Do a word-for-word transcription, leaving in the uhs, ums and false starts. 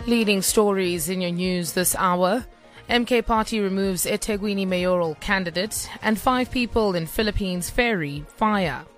Leading stories in your news this hour. M K Party removes eThekwini mayoral candidate and five people in Philippines ferry fire.